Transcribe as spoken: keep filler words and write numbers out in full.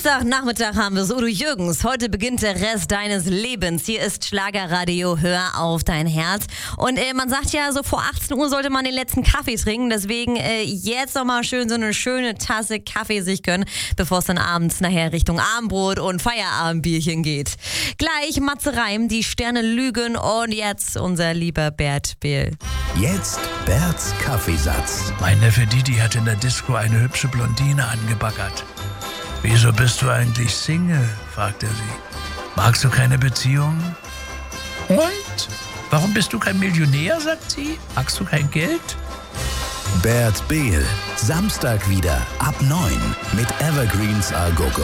Samstagnachmittag haben wir es. Udo Jürgens. Heute beginnt der Rest deines Lebens. Hier ist Schlagerradio. Hör auf dein Herz. Und äh, man sagt ja, so vor achtzehn Uhr sollte man den letzten Kaffee trinken. Deswegen äh, jetzt nochmal schön so eine schöne Tasse Kaffee sich gönnen, bevor es dann abends nachher Richtung Abendbrot und Feierabendbierchen geht. Gleich Matze Reim, die Sterne lügen und jetzt unser lieber Bert Behl. Jetzt Berts Kaffeesatz. Mein Neffe Didi hat in der Disco eine hübsche Blondine angebaggert. »Wieso bist du eigentlich Single?« fragt er sie. »Magst du keine Beziehung?« »Und? Warum bist du kein Millionär?« sagt sie. »Magst du kein Geld?« Bert Behl, Samstag wieder ab neun mit Evergreens A Go Go.